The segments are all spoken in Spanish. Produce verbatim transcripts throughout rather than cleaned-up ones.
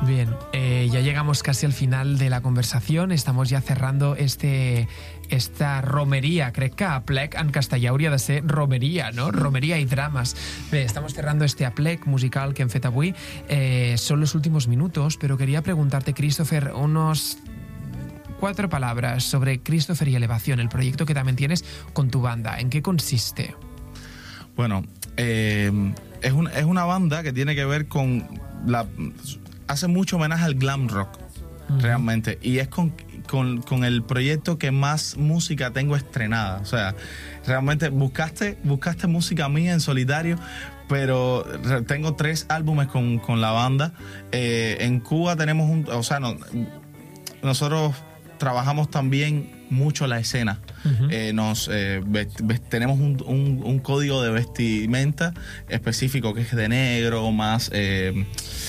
Bien, eh, ya llegamos casi al final de la conversación. Estamos ya cerrando este, esta romería. Crec que aplec en castellà hauria de ser romería, ¿no? Romería y dramas. Bé, estamos cerrando este aplec musical que hem fet avui. Eh, son los últimos minutos, pero quería preguntarte, Christopher, unos cuatro palabras sobre Christopher y Elevación, el proyecto que también tienes con tu banda. ¿En qué consiste? Bueno, eh, es, un, es una banda que tiene que ver con la... hace mucho homenaje al glam rock, uh-huh. realmente, y es con, con, con el proyecto que más música tengo estrenada. O sea, realmente buscaste, buscaste música mía en solitario, pero tengo tres álbumes con, con la banda. Eh, en Cuba tenemos un... O sea, no, nosotros trabajamos también mucho la escena. Uh-huh. eh, nos eh, vest, vest, tenemos un, un, un código de vestimenta específico que es de negro, más eh,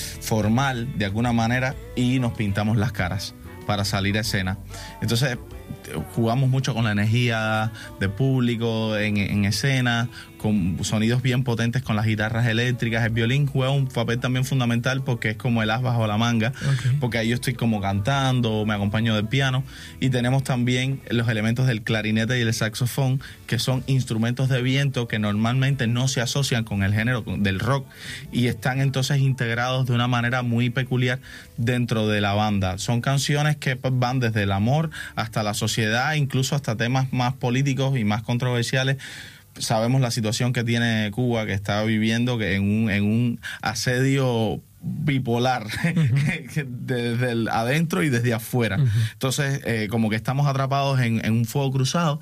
formal de alguna manera, y nos pintamos las caras para salir a escena. Entonces jugamos mucho con la energía de público en, en escena, con sonidos bien potentes con las guitarras eléctricas. El violín juega un papel también fundamental porque es como el as bajo la manga, okay. porque ahí yo estoy como cantando, me acompaño del piano, y tenemos también los elementos del clarinete y el saxofón, que son instrumentos de viento que normalmente no se asocian con el género del rock y están entonces integrados de una manera muy peculiar dentro de la banda. Son canciones que van desde el amor hasta la sociedad, incluso hasta temas más políticos y más controversiales. Sabemos la situación que tiene Cuba, que está viviendo que en un, en un asedio bipolar, uh-huh. desde el adentro y desde afuera. Uh-huh. Entonces, eh, como que estamos atrapados en, en un fuego cruzado,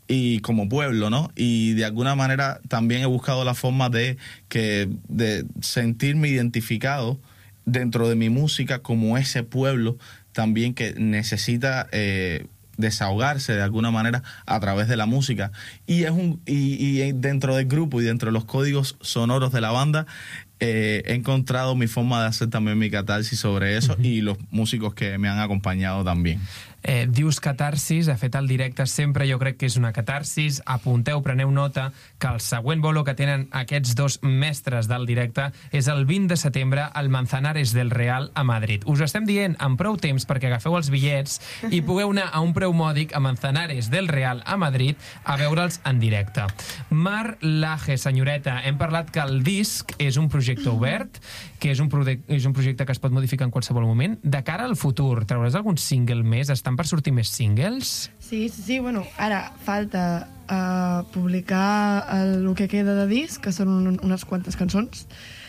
y como pueblo, ¿no? Y de alguna manera también he buscado la forma de, que, de sentirme identificado dentro de mi música como ese pueblo también que necesita... Eh, desahogarse de alguna manera a través de la música, y es un y, y dentro del grupo y dentro de los códigos sonoros de la banda eh, he encontrado mi forma de hacer también mi catarsis sobre eso, uh-huh. y los músicos que me han acompañado también. Eh, dius catarsis, de fet el directe sempre jo crec que és una catarsis. Apunteu, preneu nota que el següent bolo que tenen aquests dos mestres del directe és el vint de setembre al Manzanares del Real a Madrid. Us ho estem dient amb prou temps perquè agafeu els bitllets i pugueu anar a un preu mòdic a Manzanares del Real a Madrid a veure'ls en directe. Mar Laje, senyoreta, hem parlat que el disc és un projecte obert, que és un, projecte, és un projecte que es pot modificar en qualsevol moment. De cara al futur, trauràs algun single més? Estan per sortir més singles? Sí, sí, sí, bueno, ara falta uh, publicar el, el que queda de disc, que són un, unes quantes cançons,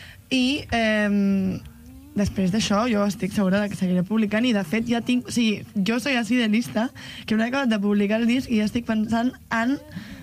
i eh, després d'això jo estic segura de que seguiré publicant, i de fet ja tinc, o sigui, jo soy así de lista, que una acabat de publicar el disc i ja estic pensant en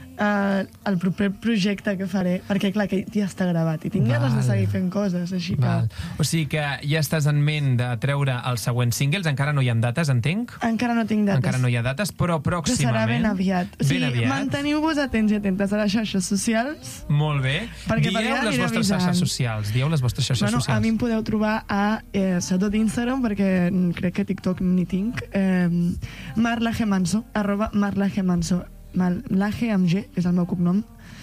Uh, el proper projecte que faré, perquè clar, que ja està gravat i tinc ganes de seguir fent coses, així que... Val. O sigui que ja estàs en ment de treure els següents singles, encara no hi ha dates, entenc? Encara no tinc dates. Encara no hi ha dates, però pròximament... Però serà ben aviat. O sigui, ben aviat. Manteniu-vos atents i atentes a les xarxes socials. Molt bé. Perquè dieu les vostres xarxes socials. Dieu les vostres xarxes bueno, socials. A mi em podeu trobar a eh, sobretot Instagram, perquè crec que TikTok ni tinc. Eh, Marlaje Manso, arroba Marlaje Manso. Laje amb G, és el meu cognom.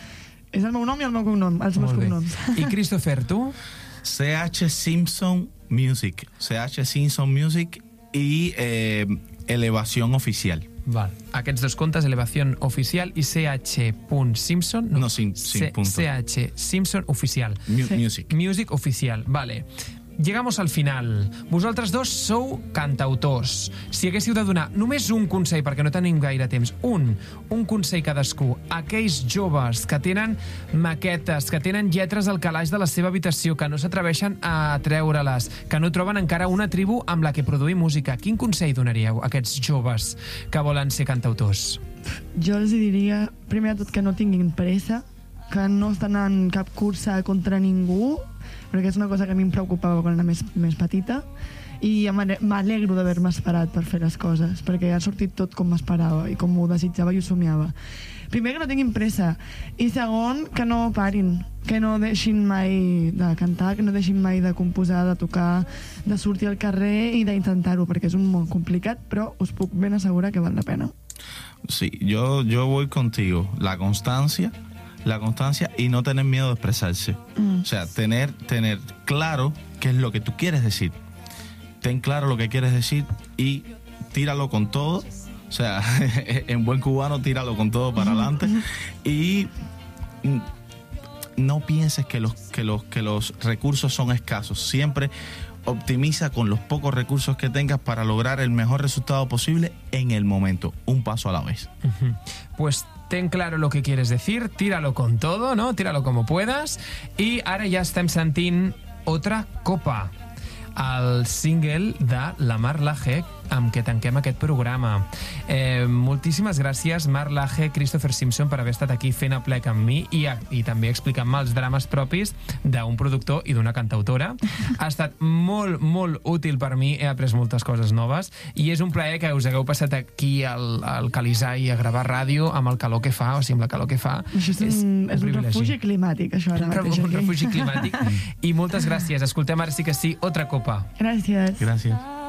És el meu nom i el meu cognom, els meus cognoms. I Christopher, tu? C H Simpson Music. C H Simpson Music i eh, Elevación Oficial. Val. Aquests dos comptes, Elevación Oficial i C H Simpson... No, no sin, sin punto. C H Simpson Oficial. Mu sí. Music. Music Oficial, vale. Llegamos al final. Vosaltres dos sou cantautors. Si haguéssiu de donar només un consell, perquè no tenim gaire temps, un, un consell cadascú, a aquells joves que tenen maquetes, que tenen lletres al calaix de la seva habitació, que no s'atreveixen a treure-les, que no troben encara una tribu amb la que produir música, quin consell donaríeu a aquests joves que volen ser cantautors? Jo els diria, primer de tot, que no tinguin pressa, que no estan en cap cursa contra ningú, perquè és una cosa que a mi em preocupava quan era més, més petita, i m'alegro d'haver-me esperat per fer les coses, perquè ha sortit tot com m'esperava i com ho desitjava i ho somiava. Primer, que no tinguin pressa, i segon, que no parin, que no deixin mai de cantar, que no deixin mai de composar, de tocar, de sortir al carrer i d'intentar-ho, perquè és un molt complicat, però us puc ben assegurar que val la pena. Sí, yo, yo voy contigo. La constancia la constancia y no tener miedo de expresarse. Mm. O sea, tener, tener claro qué es lo que tú quieres decir. ten claro lo que quieres decir y tíralo con todo. O sea, en buen cubano, tíralo con todo para adelante. Y no pienses que los, que los, que los recursos son escasos. Siempre optimiza con los pocos recursos que tengas para lograr el mejor resultado posible en el momento, un paso a la vez. Uh-huh. Pues ten claro lo que quieres decir, tíralo con todo, no? Tíralo como puedas. I ara ja estem sentint Otra Copa, el single de la Mar Laje amb què tanquem aquest programa. Eh, moltíssimes gràcies, Mar Laje, Christopher Simpson, per haver estat aquí fent aplec amb mi i, i també explicant-me els drames propis d'un productor i d'una cantautora. Ha estat molt, molt útil per mi, he après moltes coses noves i és un plaer que us hagueu passat aquí al, al Calisai a gravar ràdio amb el calor que fa, o sigui, amb la calor que fa. Això és, és un, és un refugi climàtic, això ara mateix. Un refugi climàtic. I moltes gràcies. Escoltem ara sí que sí, Otra Copa. Gràcies. Gràcies.